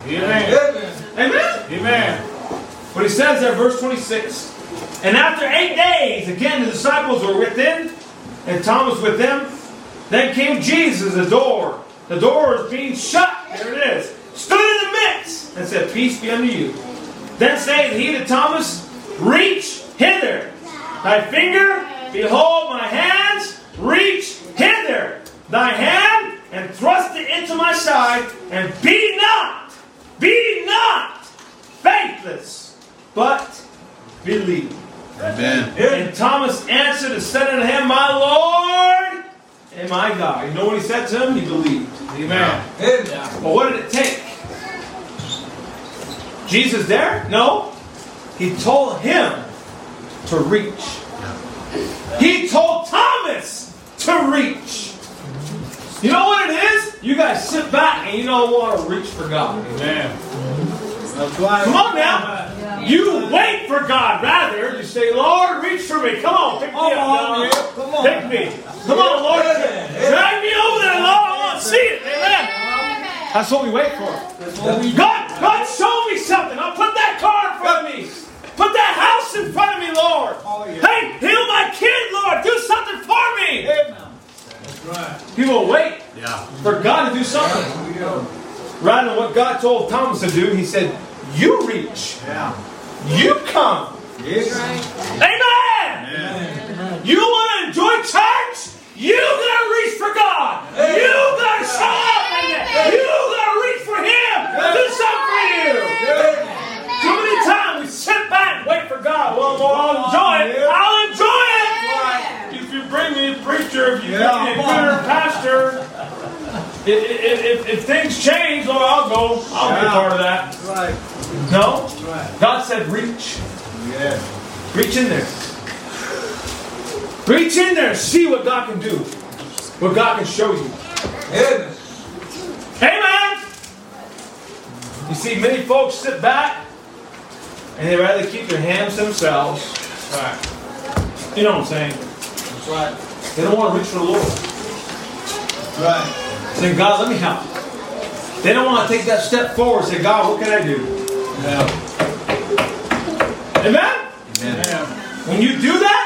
Amen. Amen. Amen. But he says there, verse 26, and after 8 days, again the disciples were within, and Thomas with them. Then came Jesus, the door. The door was being shut. There it is. Stood in the midst and said, peace be unto you. Then saith he to Thomas, reach hither thy finger, behold my hands, reach hither thy hand, and thrust it into my side, and be not faithless, but believe. Amen. And Thomas answered and said unto him, my Lord and my God. You know what he said to him? He believed. Amen. But what did it take? Jesus there? No. He told him to reach. He told Thomas to reach. You know what it is? You guys sit back and you don't want to reach for God. Amen. Come on now. You wait for God. Rather, you say, Lord, reach for me. Come on, pick me up. God. Come on. Pick me. Come on, Lord. Drag me over there, Lord. I want to see it. Amen. That's what we wait for. God, show me something. I'll put that car in front of me. Put that house in front of me, Lord. Hey, heal my kid, Lord. Do something for me. That's right. People wait for God to do something. Rather than what God told Thomas to do, he said, you reach. You come. Amen. You want to enjoy church? You got to reach for God. You got to show up in there. You got to reach for Him. Do something for you. Too many times we sit back and wait for God. Well, Lord, I'll enjoy it. I'll enjoy it. If you bring me a preacher, if you bring me a good pastor, if things change, Lord, I'll go. I'll be a part of that. Right. No? God said reach. Reach in there. Reach in there and see what God can do. What God can show you. Amen. You see, many folks sit back and they rather keep their hands to themselves. Right. You know what I'm saying? That's right. They don't want to reach for the Lord. That's right. Say, God, let me help. They don't want to take that step forward and say, God, what can I do? Amen? Amen. When you do that,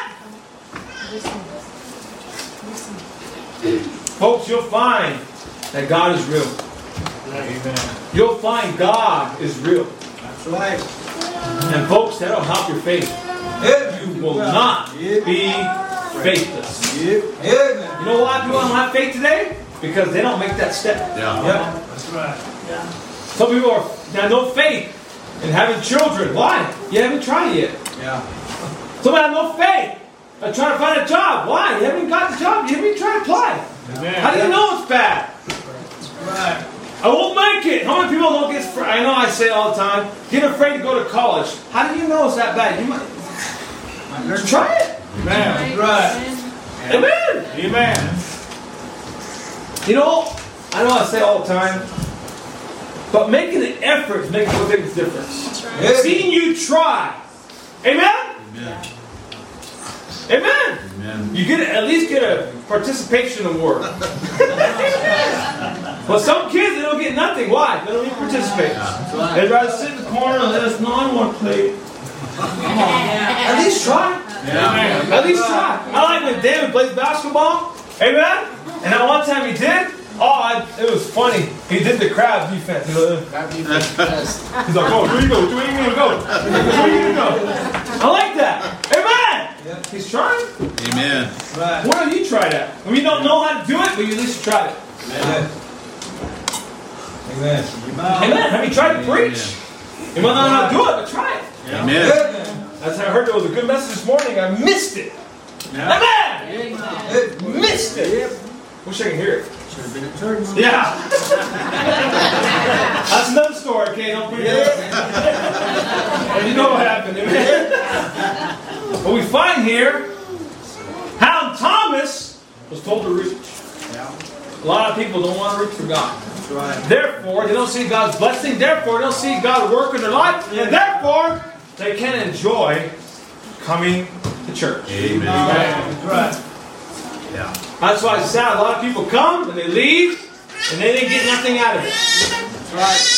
folks, you'll find that God is real. Amen. You'll find God is real. That's right. And folks, that'll help your faith. You will not be faithless. You know why people don't have faith today? Because they don't make that step. That's right. Some people have no faith in having children. Why? You haven't tried yet. Some have no faith in trying to find a job. Why? You haven't got the job. You haven't tried to apply. Amen. How do you know it's bad? Right. I won't make it. How many people don't get afraid? I know I say it all the time. Get afraid to go to college. How do you know it's that bad? You might try it. Amen. Right. Amen. Amen. You know, I say it all the time, but making an effort makes a big difference. Seeing you try. Amen? Amen. You at least get a participation award. But some kids, they don't get nothing. Why? They don't even participate. They'd rather sit in the corner and let us know I want to play. At least try. At least try. I like when David plays basketball. Amen? And that one time he did, it was funny. He did the crab defense. He's like, oh, where you go? Where you gonna go? Where you gonna go? I like that. Amen. He's trying. Amen. Right. What have you tried that? I mean, you don't know how to do it, but you at least tried it. Amen. Amen. Have you tried to preach? You might not know how to do it, but try it. Amen. That's how I heard there was a good message this morning. I missed it. Amen. Missed it. Wish I could hear it. Should have been at church. Yeah. That's another story, okay? Don't bring it up. And you know what happened, amen? But we find here how Thomas was told to reach. A lot of people don't want to reach for God. That's right. Therefore, they don't see God's blessing. Therefore, they don't see God work in their life. And therefore, they can't enjoy coming to church. Amen. That's right. That's why it's sad. A lot of people come and they leave and they didn't get nothing out of it. That's right.